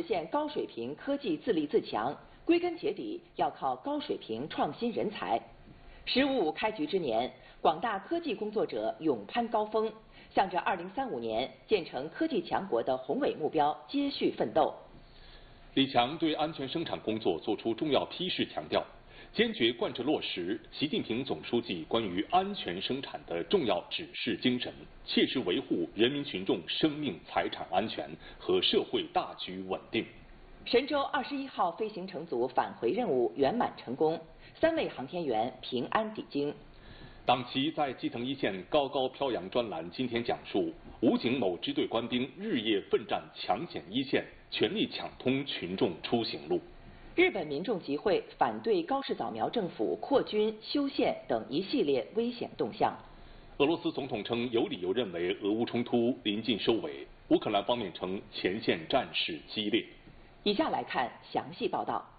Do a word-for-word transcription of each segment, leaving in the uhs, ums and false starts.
现高水平科技自立自强，归根结底要靠高水平创新人才。十五五开局之年，广大科技工作者勇攀高峰，向着二零三五年建成科技强国的宏伟目标接续奋斗。 李强对安全生产工作作出重要批示，强调坚决贯彻落实习近平总书记关于安全生产的重要指示精神，切实维护人民群众生命财产安全和社会大局稳定。 神舟二十一号飞行乘组返回任务圆满成功，三位航天员平安抵京。 党旗在基层一线高高飘扬专栏今天讲述，武警某支队官兵日夜奋战抢险一线，全力抢通群众出行路。 日本民众集会反对高市早苗政府扩军、修宪等一系列危险动向。 俄罗斯总统称有理由认为俄乌冲突临近收尾，乌克兰方面称前线战事激烈。 以下来看详细报道。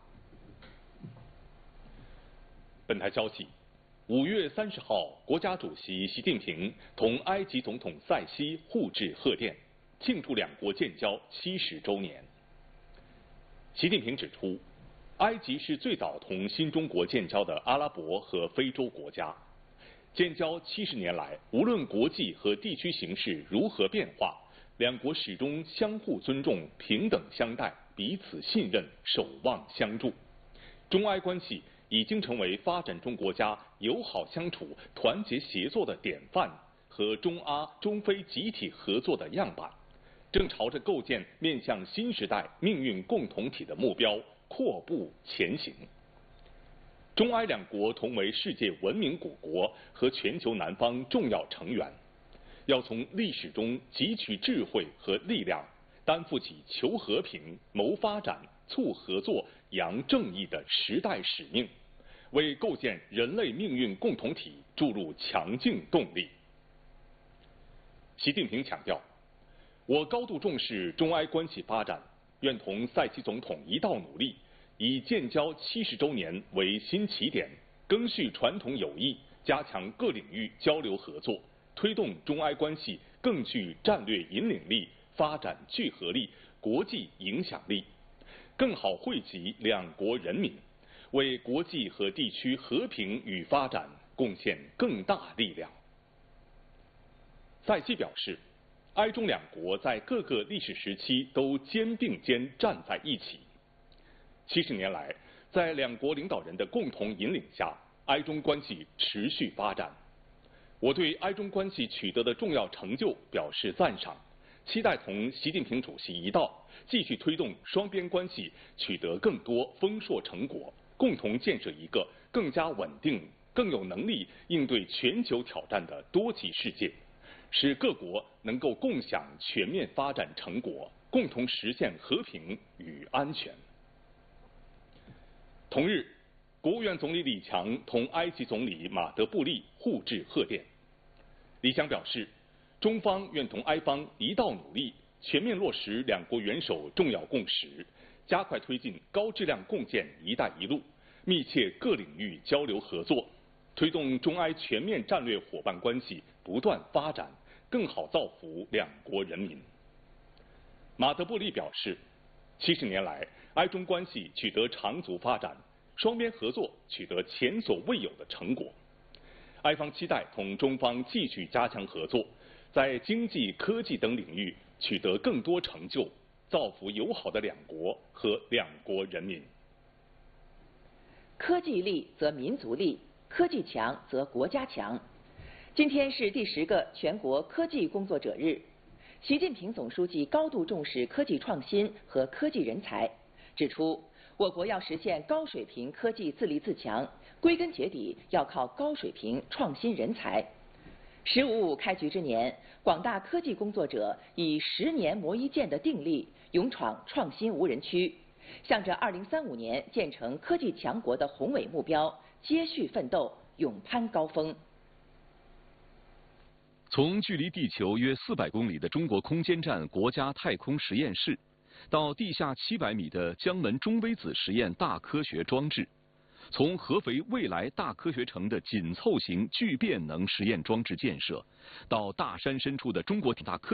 本台消息，五月三十号，国家主席习近平同埃及总统塞西互致贺电，庆祝两国建交七十周年。习近平指出，埃及是最早同新中国建交的阿拉伯和非洲国家。建交七十年来，无论国际和地区形势如何变化，两国始终相互尊重、平等相待、彼此信任、守望相助。中埃关系已经成为发展中国家友好相处、团结协作的典范和中阿、中非集体合作的样板，正朝着构建面向新时代命运共同体的目标阔步前行。中埃两国同为世界文明古国和全球南方重要成员，要从历史中汲取智慧和力量，担负起求和平、谋发展、促合作、扬正义的时代使命，为构建人类命运共同体注入强劲动力。习近平强调，我高度重视中埃关系发展，愿同塞西总统一道努力，以建交七十周年为新起点，赓续传统友谊，加强各领域交流合作，推动中埃关系更具战略引领力、发展聚合力、国际影响力，更好惠及两国人民，为国际和地区和平与发展贡献更大力量。塞西表示，埃中两国在各个历史时期都肩并肩站在一起。七十年来，在两国领导人的共同引领下，埃中关系持续发展。我对埃中关系取得的重要成就表示赞赏，期待同习近平主席一道，继续推动双边关系取得更多丰硕成果，共同建设一个更加稳定、更有能力应对全球挑战的多极世界，使各国能够共享全面发展成果，共同实现和平与安全。同日，国务院总理李强同埃及总理马德布利互致贺电。李强表示，中方愿同埃方一道努力，全面落实两国元首重要共识，加快推进高质量共建“一带一路”，密切各领域交流合作，推动中埃全面战略伙伴关系不断发展，更好造福两国人民。马德布利表示，七十年来，埃中关系取得长足发展，双边合作取得前所未有的成果。埃方期待同中方继续加强合作，在经济、科技等领域取得更多成就，造福友好的两国和两国人民。 科技力则民族力，科技强则国家强。今天是第十个全国科技工作者日。习近平总书记高度重视科技创新和科技人才，指出，我国要实现高水平科技自立自强，归根结底要靠高水平创新人才。十五五开局之年，广大科技工作者以十年磨一剑的定力，勇闯创新无人区，向着二零三五年建成科技强国的宏伟目标接续奋斗，勇攀高峰。 从距离地球约四百公里的中国空间站国家太空实验室，到地下七百米的江门中微子实验大科学装置，从合肥未来大科学城的紧凑型聚变能实验装置建设，到大山深处的中国大科